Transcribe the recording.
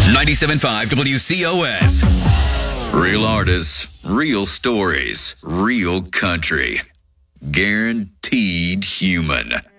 97.5 WCOS. Real artists, real stories, real country. Guaranteed human.